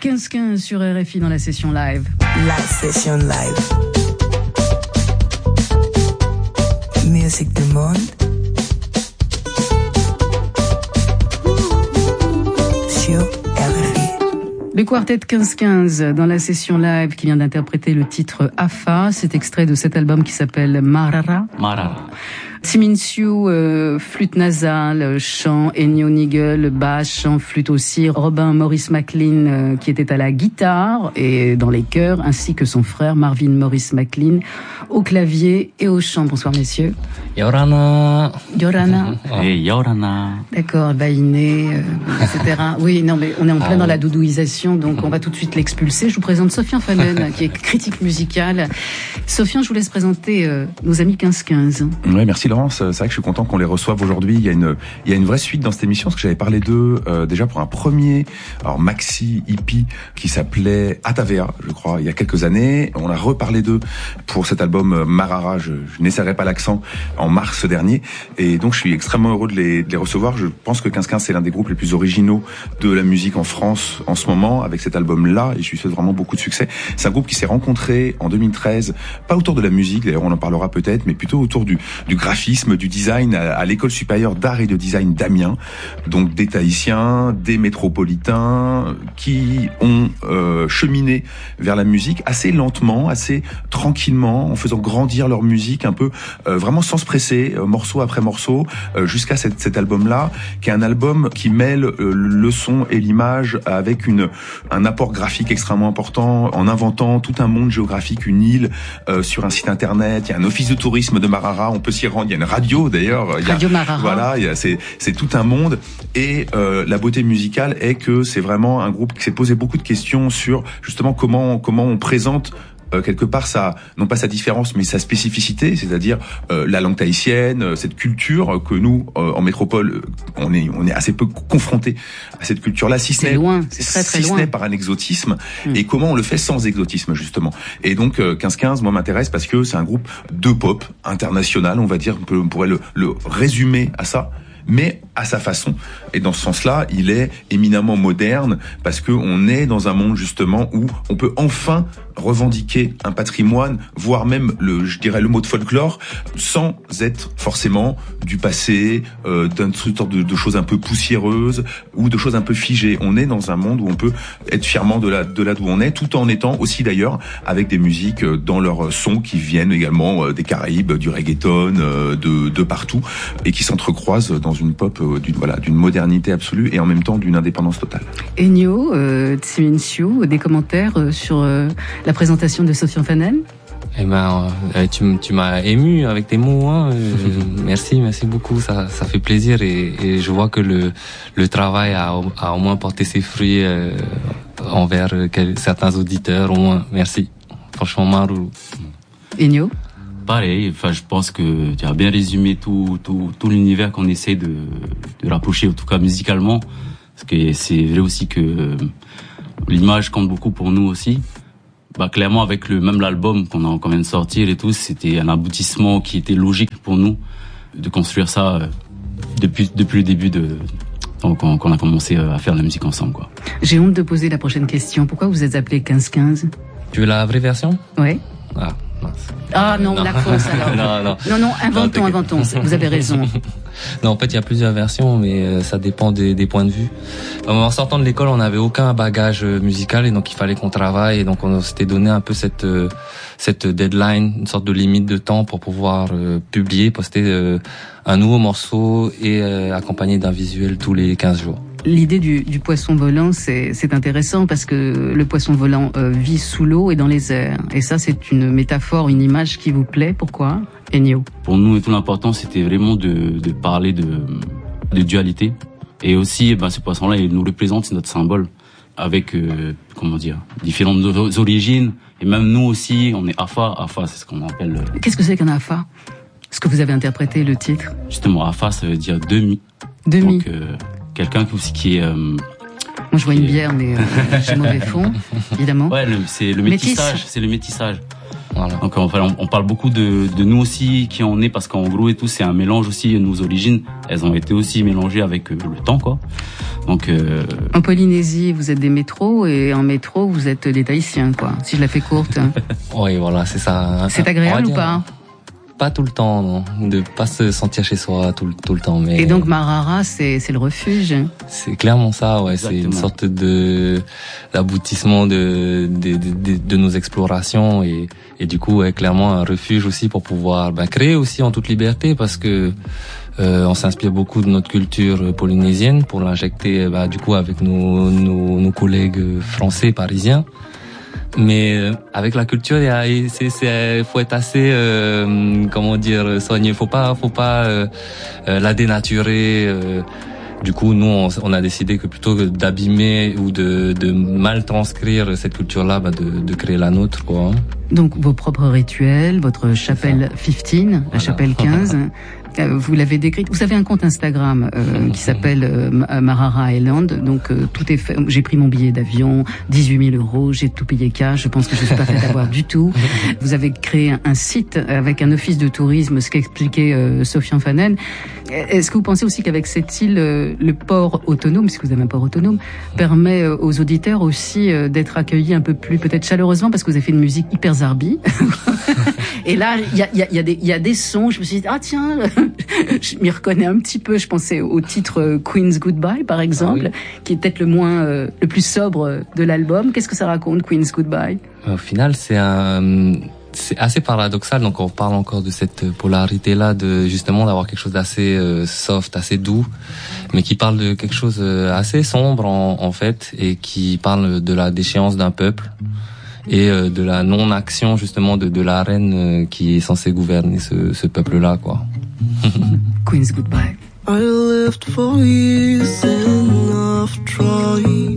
15-15 sur RFI dans la session live. La session live. Musique du monde. Sur RFI. Le quartet 15-15 dans la session live qui vient d'interpréter le titre Afa. C'est extrait de cet album qui s'appelle Marara. Siminsiu, flûte nasale, chant, Ennio Nigel, basse, chant, flûte aussi, Robin Morris McLean qui était à la guitare et dans les chœurs, ainsi que son frère Marvin Morris McLean au clavier et au chant. Bonsoir messieurs. Yorana. Et Yorana. D'accord, Bainé, etc. Oui, non mais on est en plein dans la doudouisation, donc on va tout de suite l'expulser. Je vous présente Sofian Fanen qui est critique musicale. Sofian, je vous laisse présenter nos amis 15-15. Oui, merci Laurence. C'est vrai que je suis content qu'on les reçoive aujourd'hui. Il y a une vraie suite dans cette émission, parce que j'avais parlé d'eux déjà pour un premier maxi hippie qui s'appelait Atavea, je crois, il y a quelques années. On a reparlé d'eux pour cet album Marara, je n'essaierai pas l'accent, en mars dernier. Et donc je suis extrêmement heureux de les recevoir. Je pense que 15-15 c'est l'un des groupes les plus originaux de la musique en France en ce moment, avec cet album-là, et je lui souhaite vraiment beaucoup de succès. C'est un groupe qui s'est rencontré en 2013, pas autour de la musique, d'ailleurs on en parlera peut-être, mais plutôt autour du graphisme, du design à l'école supérieure d'art et de design d'Amiens. Donc des Tahitiens, des métropolitains qui ont cheminé vers la musique assez lentement, assez tranquillement, en faisant grandir leur musique un peu, vraiment sans se presser, morceau après morceau, jusqu'à cet album-là, qui est un album qui mêle le son et l'image avec un apport graphique extrêmement important, en inventant tout un monde géographique, une île sur un site internet. Il y a un office de tourisme de Marara, on peut s'y rendre. Il y a une radio d'ailleurs. Radio Marara. Voilà, c'est tout un monde. Et la beauté musicale est que c'est vraiment un groupe qui s'est posé beaucoup de questions sur justement comment on présente quelque part non pas sa différence, mais sa spécificité, c'est-à-dire la langue tahitienne, cette culture que nous, en métropole, on est assez peu confrontés à cette culture-là, si ce n'est par un exotisme, et comment on le fait sans exotisme, justement. Et donc, 15-15, moi, m'intéresse parce que c'est un groupe de pop international, on va dire, on pourrait le résumer à ça, mais à sa façon. Et dans ce sens-là, il est éminemment moderne, parce que on est dans un monde justement où on peut enfin revendiquer un patrimoine, voire même le mot de folklore, sans être forcément du passé, d'une sorte de choses un peu poussiéreuses ou de choses un peu figées. On est dans un monde où on peut être fièrement de là d'où on est, tout en étant aussi d'ailleurs avec des musiques dans leurs sons qui viennent également des Caraïbes, du reggaeton, de partout, et qui s'entrecroisent dans une pop d'une modernité absolue et en même temps d'une indépendance totale. Ennio, Tsiminsiu, des commentaires sur la présentation de Sofian Fanen? Eh ben, tu m'as ému avec tes mots, hein. Merci beaucoup, ça fait plaisir, et je vois que le travail a au moins porté ses fruits envers certains auditeurs, au moins. Merci. Franchement, Marou. Ennio? Pareil, je pense que tu as bien résumé tout l'univers qu'on essaie de rapprocher, en tout cas musicalement. Parce que c'est vrai aussi que l'image compte beaucoup pour nous aussi. Clairement, avec même l'album qu'on vient de sortir et tout, c'était un aboutissement qui était logique pour nous de construire ça depuis le début quand on a commencé à faire la musique ensemble, quoi. J'ai honte de poser la prochaine question. Pourquoi vous êtes appelé 15-15? Tu veux la vraie version? Oui. Ah non, la fausse alors. Non, inventons. Vous avez raison. Non, en fait, il y a plusieurs versions, mais ça dépend des points de vue. En sortant de l'école, on n'avait aucun bagage musical, et donc il fallait qu'on travaille, et donc on s'était donné un peu cette deadline, une sorte de limite de temps pour pouvoir poster un nouveau morceau et accompagné d'un visuel tous les 15 jours. L'idée du poisson volant, c'est intéressant parce que le poisson volant vit sous l'eau et dans les airs. Et ça, c'est une métaphore, une image qui vous plaît. Pourquoi, Ennio? Pour nous, tout l'important, c'était vraiment de parler de dualité. Et aussi, ce poisson-là, il nous représente, c'est notre symbole, avec, différentes origines. Et même nous aussi, on est Afa. Afa, c'est ce qu'on appelle... Qu'est-ce que c'est qu'un Afa? Est-ce que vous avez interprété le titre? Justement, Afa, ça veut dire demi. Demi. Donc, quelqu'un qui est... Moi, je vois une bière, mais j'ai mauvais fond, évidemment. Ouais, c'est le métissage. C'est le métissage. Voilà. Donc on parle beaucoup de nous aussi qui on est, parce qu'en gros et tout, c'est un mélange aussi. Nos origines, elles ont été aussi mélangées avec le temps, quoi. Donc en Polynésie, vous êtes des métros, et en métro, vous êtes des Tahitiens, quoi. Si je la fais courte. Oui, voilà, c'est ça. C'est agréable ou pas? Pas tout le temps, non. De pas se sentir chez soi tout le temps, mais. Et donc Marara, c'est le refuge. C'est clairement ça, ouais. Exactement. C'est une sorte d'aboutissement de nos explorations, et du coup, ouais, clairement un refuge aussi pour pouvoir créer aussi en toute liberté, parce que on s'inspire beaucoup de notre culture polynésienne pour l'injecter du coup avec nos collègues français, parisiens. Mais avec la culture, faut être assez soigné. Faut pas la dénaturer. Du coup, nous, on a décidé que plutôt que d'abîmer ou de mal transcrire cette culture-là, de créer la nôtre, quoi. Donc vos propres rituels, votre chapelle 15, la chapelle 15. Vous l'avez décrite. Vous avez un compte Instagram qui s'appelle Marara Island. Donc tout est fait. J'ai pris mon billet d'avion, 18 000 €. J'ai tout payé cash. Je pense que je ne suis pas fait avoir du tout. Vous avez créé un site avec un office de tourisme, ce qu'expliquait Sofiane Fanen. Est-ce que vous pensez aussi qu'avec cette île, le port autonome, parce que vous avez un port autonome, permet aux auditeurs aussi d'être accueillis un peu plus peut-être chaleureusement, parce que vous avez fait une musique hyper zarbi. Et là, il y a des sons. Je me suis dit, ah tiens, je m'y reconnais un petit peu. Je pensais au titre Queen's Goodbye, par exemple, qui est peut-être le plus sobre de l'album. Qu'est-ce que ça raconte, Queen's Goodbye? Au final, c'est assez paradoxal. Donc, on parle encore de cette polarité-là, de justement d'avoir quelque chose d'assez soft, assez doux, mais qui parle de quelque chose assez sombre en fait, et qui parle de la déchéance d'un peuple. Et de la non-action justement de la reine qui est censée gouverner ce peuple-là, quoi. Queen's Goodbye. I left for years and I've tried